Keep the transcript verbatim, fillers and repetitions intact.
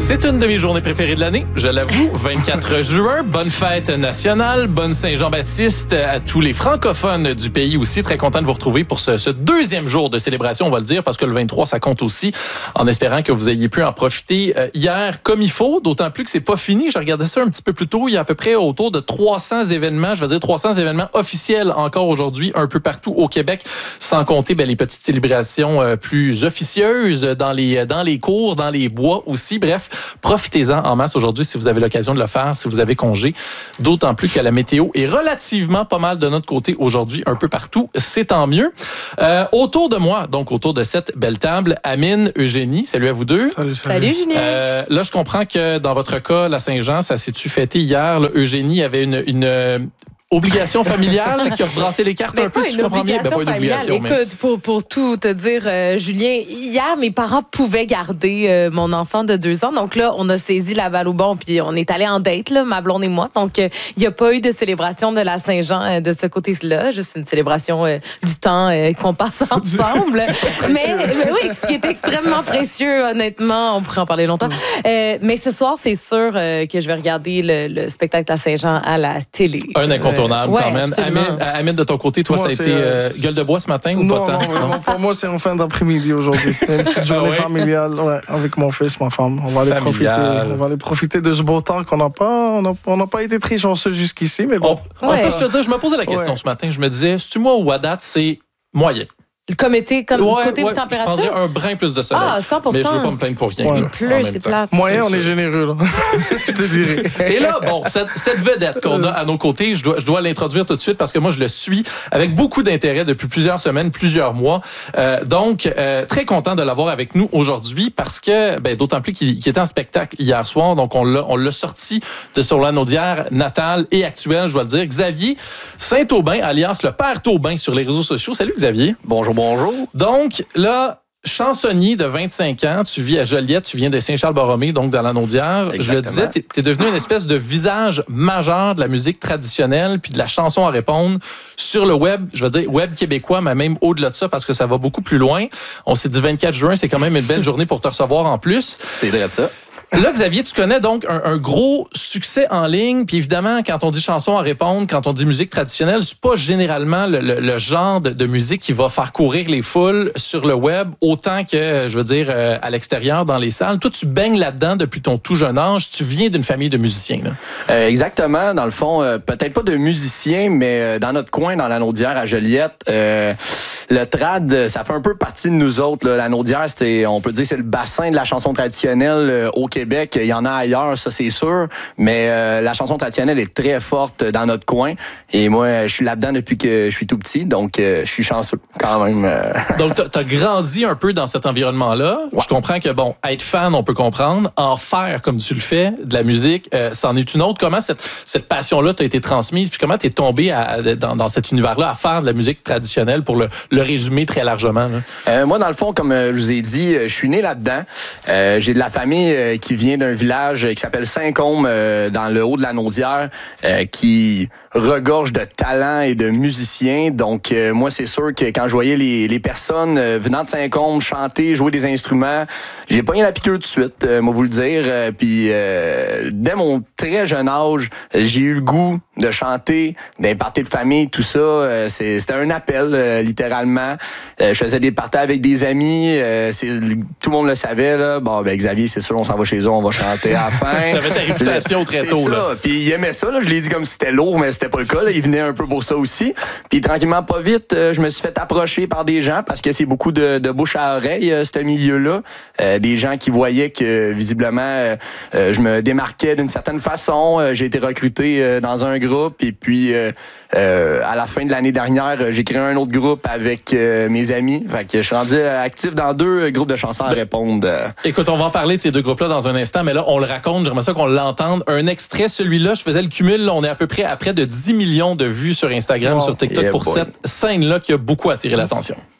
C'est une de mes journées préférées de l'année, je l'avoue. vingt-quatre juin, bonne fête nationale, bonne Saint-Jean-Baptiste à tous les francophones du pays aussi. Très content de vous retrouver pour ce, ce deuxième jour de célébration, on va le dire, parce que le vingt-trois, ça compte aussi, en espérant que vous ayez pu en profiter hier comme il faut, d'autant plus que c'est pas fini. Je regardais ça un petit peu plus tôt. Il y a à peu près autour de trois cents événements, je veux dire trois cents événements officiels encore aujourd'hui, un peu partout au Québec, sans compter ben, les petites célébrations euh, plus officieuses dans les, dans les cours, dans les bois aussi. Bref, profitez-en en masse aujourd'hui si vous avez l'occasion de le faire, si vous avez congé. D'autant plus que la météo est relativement pas mal de notre côté aujourd'hui, un peu partout. C'est tant mieux. Euh, autour de moi, donc autour de cette belle table, Amine, Eugénie, salut à vous deux. Salut, salut. Salut Julien. Euh, là, je comprends que dans votre cas, la Saint-Jean, ça s'est-tu fêté hier. Là, Eugénie avait une... une obligation familiale qui a rebrassé les cartes mais un peu, si je comprends bien. Ben, pas une obligation familiale. Écoute, mais... pour, pour tout te dire, euh, Julien, hier, mes parents pouvaient garder euh, mon enfant de deux ans. Donc là, on a saisi la balle au bon, puis on est allé en date, là, ma blonde et moi. Donc, il euh, n'y a pas eu de célébration de la Saint-Jean euh, de ce côté-là. Juste une célébration euh, du temps euh, qu'on passe ensemble. mais, mais oui, ce qui est extrêmement précieux, honnêtement. On pourrait en parler longtemps. Euh, mais ce soir, c'est sûr euh, que je vais regarder le, le spectacle de la Saint-Jean à la télé. Un incontournable. Ouais, quand même. Amine, Amine, de ton côté, toi, moi, ça a été euh, gueule de bois ce matin ou non, pas tant? Non, non, pour moi, c'est en fin d'après-midi aujourd'hui. Une petite journée ah ouais? familiale ouais, avec mon fils, ma femme. On va aller profiter, on va aller profiter de ce beau temps qu'on n'a pas. On n'a pas été très chanceux jusqu'ici, mais bon. On, ouais. on peut se le dire, je me posais la question ouais. ce matin. Je me disais, c'est-tu moi ou à date, c'est moyen? Comme été, comme ouais, côté ouais, température? Je prendrais un brin plus de soleil. Ah, cent pour cent. Mais je ne veux pas me plaindre pour rien. Il pleut, c'est plate. Moyen, on est généreux, là. Je te dirais. Et là, bon, cette, cette vedette qu'on a à nos côtés, je dois, je dois l'introduire tout de suite parce que moi, je le suis avec beaucoup d'intérêt depuis plusieurs semaines, plusieurs mois. Euh, donc, euh, très content de l'avoir avec nous aujourd'hui parce que, ben, d'autant plus qu'il, qu'il était en spectacle hier soir. Donc, on l'a, on l'a sorti de son lanaudière natal et actuel, je dois le dire. Xavier Saint-Aubin, alias le père Taubin sur les réseaux sociaux. Salut, Xavier. Bonjour, bonjour. Donc, là, chansonnier de vingt-cinq ans, tu vis à Joliette, tu viens de Saint-Charles-Borromée, donc dans la Naudière. Je le disais, tu es devenu une espèce de visage majeur de la musique traditionnelle puis de la chanson à répondre sur le web, je veux dire web québécois, mais même au-delà de ça parce que ça va beaucoup plus loin. On s'est dit vingt-quatre juin, c'est quand même une belle journée pour te recevoir en plus. C'est vrai de ça. Là, Xavier, tu connais donc un, un gros succès en ligne. Puis évidemment, quand on dit chanson à répondre, quand on dit musique traditionnelle, c'est pas généralement le, le, le genre de, de musique qui va faire courir les foules sur le web autant que, je veux dire, euh, à l'extérieur, dans les salles. Toi, tu baignes là-dedans depuis ton tout jeune âge. Tu viens d'une famille de musiciens, là. Euh, exactement. Dans le fond, euh, peut-être pas de musiciens, mais euh, dans notre coin, dans la Naudière, à Joliette, euh, le trad, ça fait un peu partie de nous autres, là. La Naudière, c'était, on peut dire, c'est le bassin de la chanson traditionnelle euh, au Québec. Il y en a ailleurs, ça c'est sûr, mais euh, la chanson traditionnelle est très forte dans notre coin. Et moi, je suis là-dedans depuis que je suis tout petit, donc euh, je suis chanceux quand même. Euh... Donc, tu as grandi un peu dans cet environnement-là. Ouais. Je comprends que, bon, être fan, on peut comprendre. En faire, comme tu le fais, de la musique, euh, c'en est une autre. Comment cette, cette passion-là t'a été transmise? Puis comment t'es tombé à, dans, dans cet univers-là à faire de la musique traditionnelle pour le, le résumer très largement? Euh, moi, dans le fond, comme je vous ai dit, je suis né là-dedans. Euh, j'ai de la famille euh, qui vient d'un village qui s'appelle Saint-Côme, euh, dans le haut de la Naudière, euh, qui regorge de talents et de musiciens. Donc, euh, moi, c'est sûr que quand je voyais les, les personnes euh, venant de Saint-Côme chanter, jouer des instruments, j'ai pogné la piqûre tout de suite, euh, moi vous le dire. Euh, puis, euh, dès mon très jeune âge, j'ai eu le goût de chanter, d'un party de famille, tout ça. Euh, c'est, c'était un appel, euh, littéralement. Euh, je faisais des parties avec des amis. Euh, c'est, tout le monde le savait, là. Bon, ben Xavier, c'est sûr, on s'en va chez eux, on va chanter à la fin. T'avais ta réputation très tôt, ça. Là. Puis il aimait ça, là. Je l'ai dit comme si c'était lourd, mais c'était pas le cas, là. Il venait un peu pour ça aussi. Puis tranquillement, pas vite, euh, je me suis fait approcher par des gens parce que c'est beaucoup de, de bouche à oreille, euh, ce milieu-là. Euh, des gens qui voyaient que, visiblement, euh, euh, je me démarquais d'une certaine façon. Euh, j'ai été recruté euh, dans un groupe et puis euh, euh, à la fin de l'année dernière, j'ai créé un autre groupe avec euh, mes amis. Fait que je suis rendu actif dans deux groupes de chansons à répondre. Euh. Écoute, on va en parler de ces deux groupes-là dans un instant, mais là, on le raconte. J'aimerais ça qu'on l'entende. Un extrait, celui-là, je faisais le cumul. Là, on est à peu près à près de dix millions de vues sur Instagram, wow. sur TikTok yeah, pour boy. cette scène-là qui a beaucoup attiré l'attention.